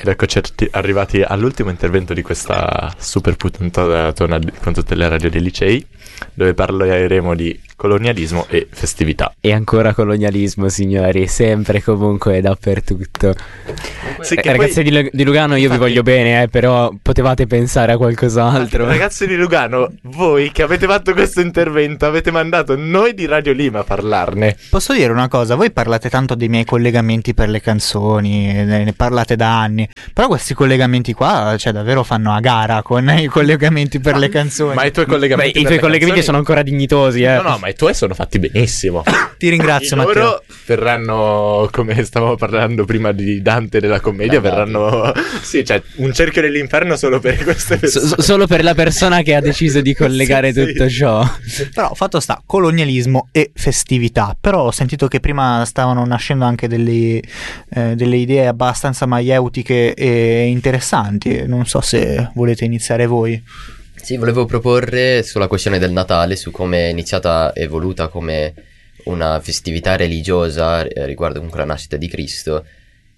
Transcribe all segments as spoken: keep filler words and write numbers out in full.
Ed eccoci arrivati all'ultimo intervento di questa super puntata con tutte le radio dei licei, dove parleremo di colonialismo e festività. E ancora colonialismo, signori, sempre, comunque, dappertutto. Sì, eh, ragazzi poi... di, di Lugano, io infatti... vi voglio bene, eh, però potevate pensare a qualcos'altro. Ragazzi di Lugano, voi che avete fatto questo intervento avete mandato noi di Radio Lima a parlarne. Posso dire una cosa? Voi parlate tanto dei miei collegamenti per le canzoni, ne parlate da anni, però questi collegamenti qua, cioè, davvero fanno a gara con i collegamenti per le canzoni. Ma i tuoi collegamenti, Beh, i tuoi collegamenti canzoni... sono ancora dignitosi, eh. No, no, ma i tuoi sono fatti benissimo. Ti ringrazio, I Matteo. Loro verranno, come stavamo parlando prima di Dante della commedia, no, verranno sì, cioè un cerchio dell'inferno solo per queste persone. S- solo per la persona che ha deciso di collegare sì, tutto sì. ciò. Però fatto sta, colonialismo e festività. Però ho sentito che prima stavano nascendo anche delle, eh, delle idee abbastanza maieutiche e interessanti. Non so se volete iniziare voi. Sì, volevo proporre sulla questione del Natale, su come è iniziata e evoluta come una festività religiosa riguardo comunque la nascita di Cristo,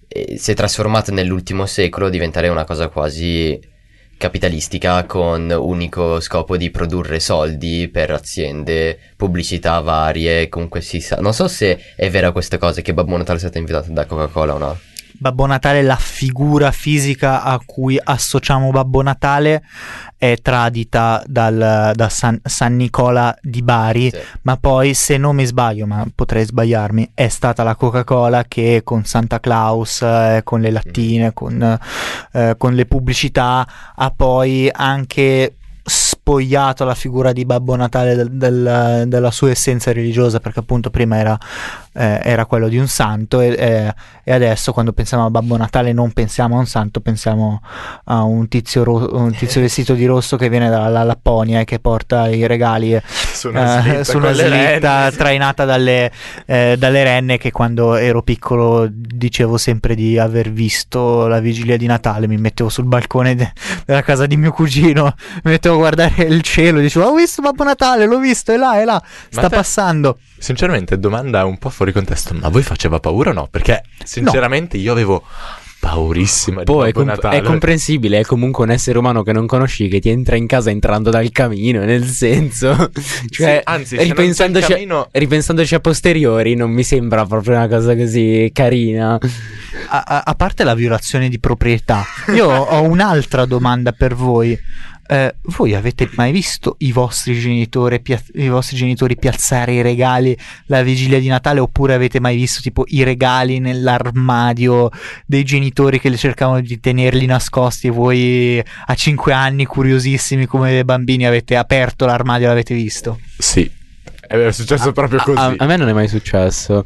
e si è trasformata nell'ultimo secolo a diventare una cosa quasi capitalistica, con unico scopo di produrre soldi per aziende, pubblicità varie. Comunque si sa, non so se è vera questa cosa che Babbo Natale è stato invitato da Coca-Cola o no. Babbo Natale, la figura fisica a cui associamo Babbo Natale, è tradita dal, da San, San Nicola di Bari, sì. Ma poi, se non mi sbaglio, ma potrei sbagliarmi, è stata la Coca-Cola che con Santa Claus, eh, con le lattine, mm. con, eh, con le pubblicità, ha poi anche spogliato la figura di Babbo Natale del, del, della sua essenza religiosa, perché appunto prima era, eh, era quello di un santo e, eh, e adesso quando pensiamo a Babbo Natale non pensiamo a un santo, pensiamo a un tizio, ro- un tizio vestito di rosso che viene dalla Lapponia e che porta i regali eh, su una slitta, su una slitta trainata dalle, eh, dalle renne, che quando ero piccolo dicevo sempre di aver visto la vigilia di Natale. Mi mettevo sul balcone de- della casa di mio cugino, mi mettevo a guardare il cielo, dicevo ho visto Babbo Natale, l'ho visto, è là, è là, sta te, passando. Sinceramente, domanda un po' fuori contesto, ma a voi faceva paura o no? Perché sinceramente no. Io avevo paurissima di Poi Babbo è, comp- Natale. È comprensibile, è comunque un essere umano che non conosci, che ti entra in casa entrando dal camino, nel senso, cioè, sì, anzi, ripensandoci, camino... a, ripensandoci a posteriori non mi sembra proprio una cosa così carina. A, a, a parte la violazione di proprietà, io ho un'altra domanda per voi. Eh, voi avete mai visto i vostri genitori pia- i vostri genitori piazzare i regali la vigilia di Natale, oppure avete mai visto tipo i regali nell'armadio dei genitori che le cercavano di tenerli nascosti e voi a cinque anni, curiosissimi come dei bambini, avete aperto l'armadio e l'avete visto? Sì, è successo a, proprio così. A, a me non è mai successo.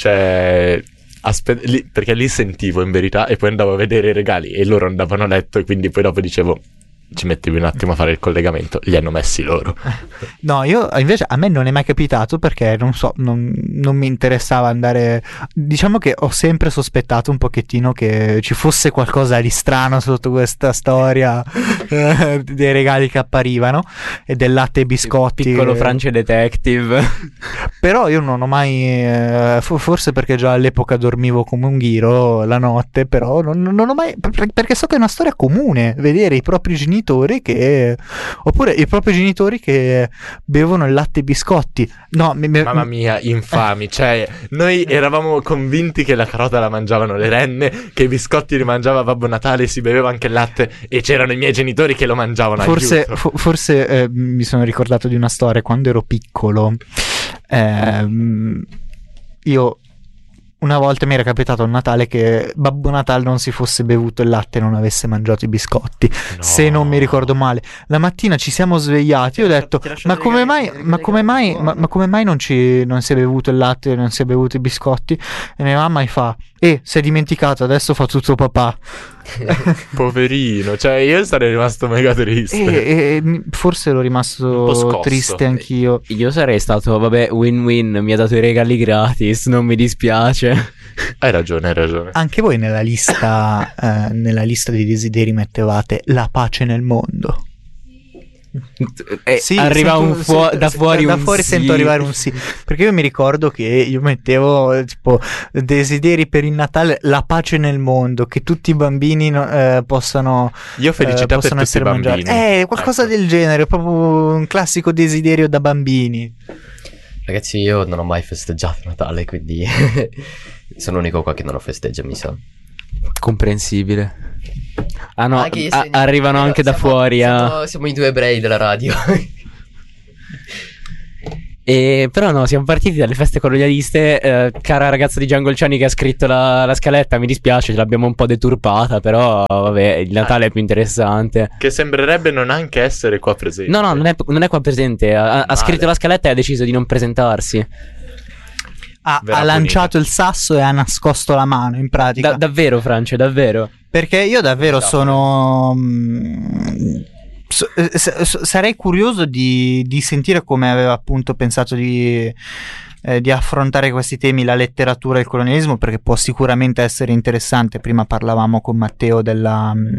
Cioè aspe- lì, perché lì sentivo in verità e poi andavo a vedere i regali e loro andavano a letto e quindi poi dopo dicevo ci mettevi un attimo a fare il collegamento, li hanno messi loro. No, io invece a me non è mai capitato, perché non so, non, non mi interessava andare. Diciamo che ho sempre sospettato un pochettino che ci fosse qualcosa di strano sotto questa storia eh, dei regali che apparivano e del latte e biscotti. Il piccolo Francio Detective. Però io non ho mai eh, forse perché già all'epoca dormivo come un ghiro la notte, però non, non ho mai, perché so che è una storia comune vedere i propri genitori che, oppure i propri genitori che bevono il latte e biscotti. No, mi, mi, mamma mia, infami. Cioè, noi eravamo convinti che la carota la mangiavano le renne, che i biscotti li mangiava Babbo Natale e si beveva anche il latte, e c'erano i miei genitori che lo mangiavano. Forse, fo- forse eh, mi sono ricordato di una storia quando ero piccolo. Eh, io una volta mi era capitato a Natale che Babbo Natale non si fosse bevuto il latte e non avesse mangiato i biscotti, no. Se non mi ricordo male. La mattina ci siamo svegliati e ho detto ma come mai, ma come mai, ma, ma come mai non, ci, non si è bevuto il latte e non si è bevuto i biscotti? E mia mamma mi fa eh, si è dimenticato, adesso fa tutto papà. Poverino, cioè io sarei rimasto mega triste. E, e forse ero rimasto triste anch'io. Io sarei stato, vabbè, win-win, mi ha dato i regali gratis, non mi dispiace. Hai ragione, hai ragione. Anche voi nella lista, eh, nella lista dei desideri mettevate la pace nel mondo? Eh, Sì, arriva sento- un fuo- se- da se- fuori da un fuori sì. sento arrivare un sì, perché io mi ricordo che io mettevo eh, tipo desideri per il Natale, la pace nel mondo, che tutti i bambini no- eh, possano Io felicità eh, per possono tutti i essere mangiati. bambini. Eh, qualcosa Ecco. del genere, proprio un classico desiderio da bambini. Ragazzi, io non ho mai festeggiato Natale, quindi sono l'unico qua che non lo festeggia, mi sa. Comprensibile. Ah no, Anche io a- segno- arrivano eh, anche da siamo- fuori. ah. Siamo, siamo i due ebrei della radio. E, però no, siamo partiti dalle feste colonialiste. eh, cara ragazza di Gian Golciani che ha scritto la, la scaletta, mi dispiace, ce l'abbiamo un po' deturpata, però vabbè, il Natale è più interessante. Che sembrerebbe non anche essere qua presente. No, no, non è, non è qua presente. Ha, ha Male. scritto la scaletta e ha deciso di non presentarsi. Ha, Verrà ha lanciato il sasso e ha nascosto la mano in pratica. Da- davvero, Francio, davvero. Perché io davvero Esatto. sono. mm, so- eh, s- s- sarei curioso di, di sentire come aveva appunto pensato di, eh, di affrontare questi temi, la letteratura e il colonialismo, perché può sicuramente essere interessante. Prima parlavamo con Matteo della. mm,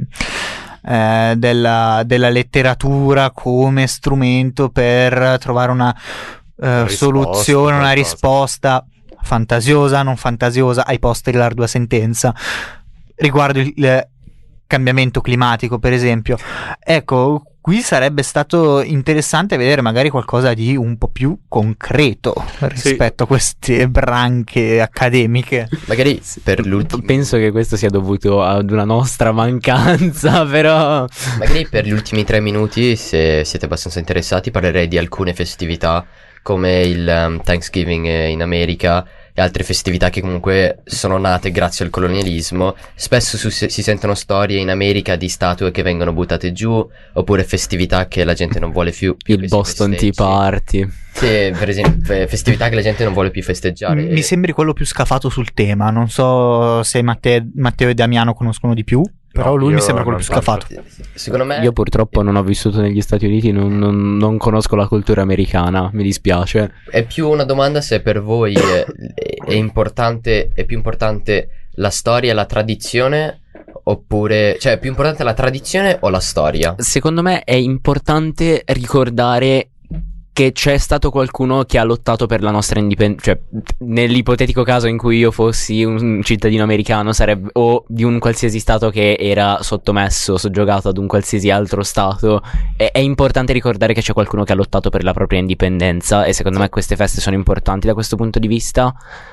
eh, della, della letteratura come strumento per trovare una eh, Risposta, soluzione, una qualcosa. risposta fantasiosa, non fantasiosa, ai posti dell'ardua sentenza riguardo il, il cambiamento climatico, per esempio. Ecco, qui sarebbe stato interessante vedere magari qualcosa di un po' più concreto rispetto a queste branche accademiche. Magari per l'ultimo Penso che questo sia dovuto ad una nostra mancanza, però. Magari per gli ultimi tre minuti, se siete abbastanza interessati, parlerei di alcune festività come il um, Thanksgiving eh, in America e altre festività che comunque sono nate grazie al colonialismo. Spesso su- si sentono storie in America di statue che vengono buttate giù, oppure festività che la gente non vuole più, più Il che si Boston Tea festeggi. Party. Sì, per esempio, fe- festività che la gente non vuole più festeggiare. Mi sembri quello più scafato sul tema. Non so se Matte- Matteo e Damiano conoscono di più, però No, lui mi io sembra quello non più tanto. scafato. Secondo me Io purtroppo non ho vissuto negli Stati Uniti, non, non- non conosco la cultura americana, mi dispiace. è più una domanda se per voi è, è importante, è più importante la storia e la tradizione, oppure, cioè è più importante la tradizione o la storia? Secondo me è importante ricordare che c'è stato qualcuno che ha lottato per la nostra indipendenza, cioè nell'ipotetico caso in cui io fossi un cittadino americano sarebbe, o di un qualsiasi stato che era sottomesso, soggiogato ad un qualsiasi altro stato, è, è importante ricordare che c'è qualcuno che ha lottato per la propria indipendenza, e secondo me queste feste sono importanti da questo punto di vista.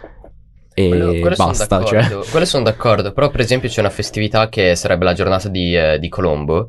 E Quello- quello sono basta, d'accordo, cioè. quello sono d'accordo, però per esempio c'è una festività che sarebbe la giornata di, eh, di Colombo,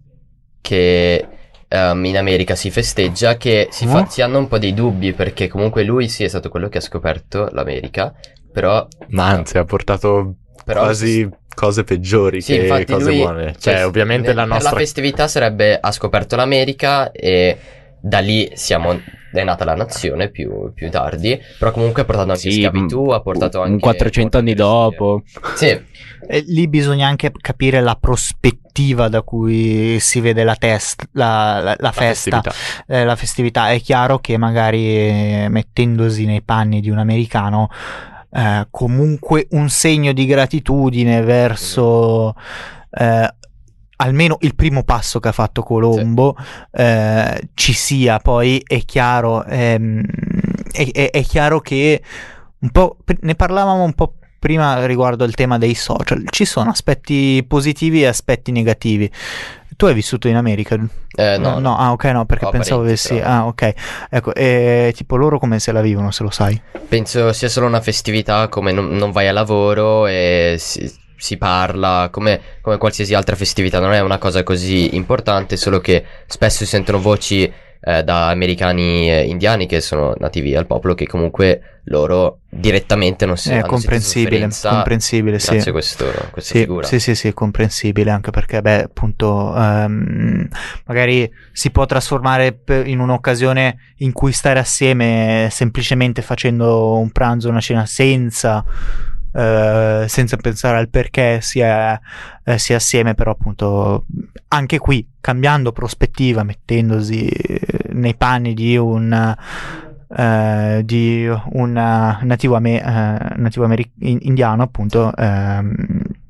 che ehm, in America si festeggia, che si, fa- Oh. si hanno un po' dei dubbi perché comunque lui sì è stato quello che ha scoperto l'America, però... Ma anzi, ha portato però quasi cose peggiori Sì, che infatti cose lui, buone. Cioè, cioè, ovviamente ne- la nostra... Per la festività sarebbe ha scoperto l'America e da lì siamo, è nata la nazione più, più tardi, però comunque ha portato anche Sì, schiavitù, ha portato un anche... quattrocento anni dopo. Sì, E lì bisogna anche capire la prospettiva da cui si vede la, test, la, la- la festa, festività. eh, la festività. È chiaro che magari eh, mettendosi nei panni di un americano, eh, comunque un segno di gratitudine verso eh, almeno il primo passo che ha fatto Colombo eh, ci sia. Poi è chiaro, ehm, è, è- è chiaro che un po' ne parlavamo un po' prima riguardo al tema dei social. Ci sono aspetti positivi e aspetti negativi. Tu hai vissuto in America? eh, no, no, ah ok, no, perché Ho pensavo parenti, avessi... però. Ah ok, ecco, e tipo loro come se la vivono, se lo sai? penso sia solo una festività, come non, non vai a lavoro e si, si parla come, come qualsiasi altra festività, non è una cosa così importante, solo che spesso si sentono voci eh, da americani eh, indiani che sono nativi al popolo, che comunque loro direttamente non si È hanno sentito comprensibile, sofferenza comprensibile, sì. grazie a questo, questa Sì, figura. sì, sì, sì, è comprensibile, anche perché, beh, appunto, ehm, magari si può trasformare per- in un'occasione in cui stare assieme semplicemente facendo un pranzo, una cena senza, eh, senza pensare al perché si è, eh, si è assieme, però appunto anche qui cambiando prospettiva, mettendosi nei panni di un eh, di un nativo, ame- eh, nativo ameri- in- indiano, appunto, ehm,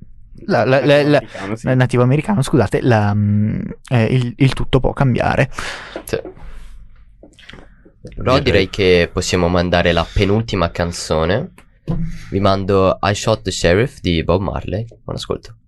la, la, la, la, americano, sì. la- nativo americano, scusate, la, mm, eh, il, il tutto può cambiare. Sì. Però direi che possiamo mandare la penultima canzone. Vi mando I Shot the Sheriff di Bob Marley. Buon ascolto.